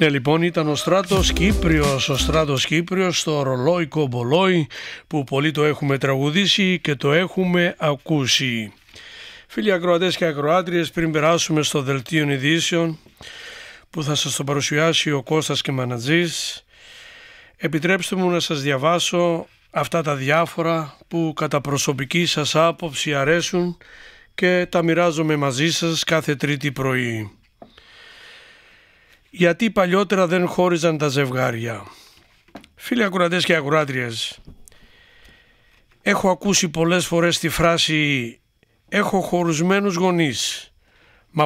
Ναι, λοιπόν, ήταν ο Στράτος Κύπριος στο ρολόι κομπολόι που πολύ το έχουμε τραγουδήσει και το έχουμε ακούσει. Φίλοι ακροατές και ακροάτριες, πριν περάσουμε στο δελτίο ειδήσεων που θα σας το παρουσιάσει ο Κώστας και Μανατζής, επιτρέψτε μου να σας διαβάσω αυτά τα διάφορα που κατά προσωπική σας άποψη αρέσουν και τα μοιράζομαι μαζί σας κάθε Τρίτη πρωί. Γιατί παλιότερα δεν χώριζαν τα ζευγάρια. Φίλοι ακροατές και ακροάτριες, έχω ακούσει πολλές φορές τη φράση «έχω χωρισμένους γονείς», μα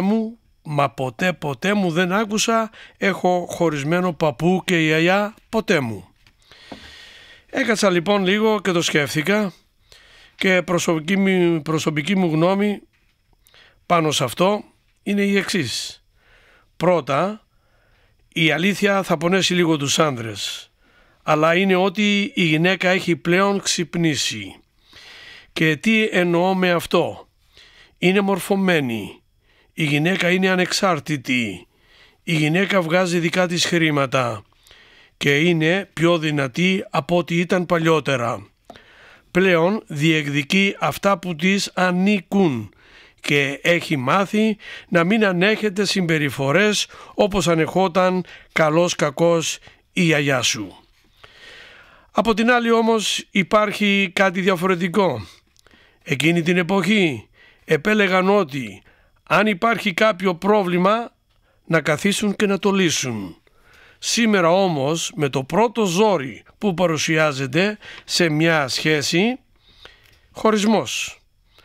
ποτέ μου δεν άκουσα «έχω χωρισμένο παππού και γιαγιά ποτέ μου». Έκατσα λοιπόν λίγο και το σκέφτηκα και προσωπική μου γνώμη πάνω σε αυτό είναι η εξής. Πρώτα, η αλήθεια θα πονέσει λίγο τους άνδρες, αλλά είναι ότι η γυναίκα έχει πλέον ξυπνήσει. Και τι εννοώ με αυτό? Είναι μορφωμένη, η γυναίκα είναι ανεξάρτητη, η γυναίκα βγάζει δικά της χρήματα και είναι πιο δυνατή από ό,τι ήταν παλιότερα. Πλέον διεκδικεί αυτά που της ανήκουν και έχει μάθει να μην ανέχεται συμπεριφορές όπως ανεχόταν καλός κακός η γιαγιά σου. Από την άλλη όμως υπάρχει κάτι διαφορετικό. Εκείνη την εποχή επέλεγαν ότι αν υπάρχει κάποιο πρόβλημα να καθίσουν και να το λύσουν. Σήμερα όμως με το πρώτο ζόρι που παρουσιάζεται σε μια σχέση, χωρισμός.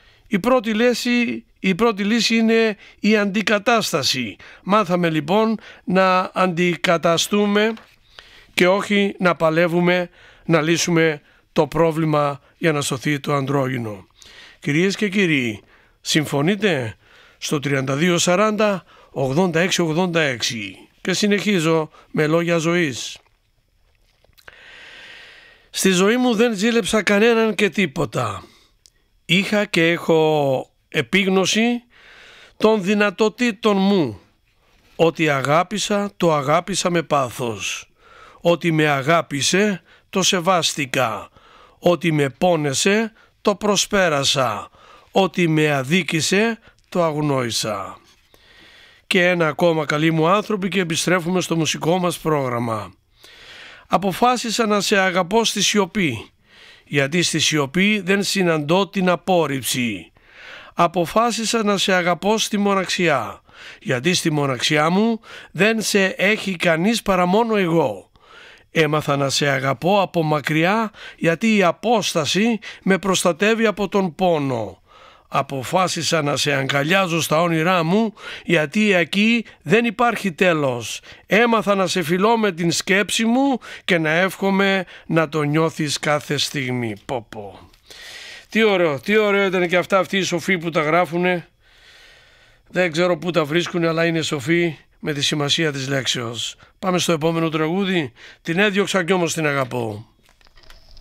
Η πρώτη λύση είναι η αντικατάσταση. Μάθαμε λοιπόν να αντικαταστούμε και όχι να παλεύουμε να λύσουμε το πρόβλημα για να σωθεί το ανδρόγυνο. Κυρίες και κύριοι, συμφωνείτε? Στο 3240 8686 και συνεχίζω με λόγια ζωής. Στη ζωή μου δεν ζήλεψα κανέναν και τίποτα. Είχα και έχω επίγνωση των δυνατοτήτων μου. Ό,τι αγάπησα, το αγάπησα με πάθος. Ό,τι με αγάπησε, το σεβάστηκα. Ό,τι με πόνεσε, το προσπέρασα. Ό,τι με αδίκησε, το αγνόησα. Και ένα ακόμα, καλοί μου άνθρωποι, και επιστρέφουμε στο μουσικό μας πρόγραμμα. Αποφάσισα να σε αγαπώ στη σιωπή, γιατί στη σιωπή δεν συναντώ την απόρριψη. Αποφάσισα να σε αγαπώ στη μοναξιά, γιατί στη μοναξιά μου δεν σε έχει κανείς παρά μόνο εγώ. Έμαθα να σε αγαπώ από μακριά, γιατί η απόσταση με προστατεύει από τον πόνο. Αποφάσισα να σε αγκαλιάζω στα όνειρά μου, γιατί εκεί δεν υπάρχει τέλος. Έμαθα να σε φιλώ με την σκέψη μου και να εύχομαι να το νιώθεις κάθε στιγμή. Πω. Τι ωραίο ήταν και αυτοί οι σοφοί που τα γράφουνε. Δεν ξέρω πού τα βρίσκουνε, αλλά είναι σοφοί με τη σημασία της λέξεως. Πάμε στο επόμενο τραγούδι. Την έδιωξα κι όμως την αγαπώ.